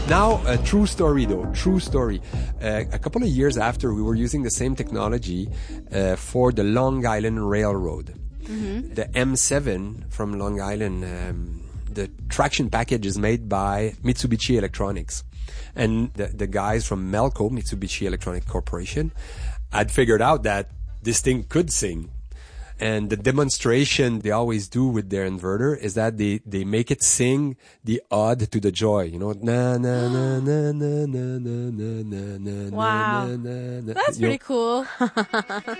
Now, a true story though, true story. A couple of years after, we were using the same technology for the Long Island Railroad. Mm-hmm. The M7 from Long Island, the traction package is made by Mitsubishi Electronics. And the guys from Melco, Mitsubishi Electronic Corporation, had figured out that this thing could sing. And the demonstration they always do with their inverter is that they make it sing the ode to the joy. You know, na na na na na na na na na. Wow, na, na, na. That's pretty cool.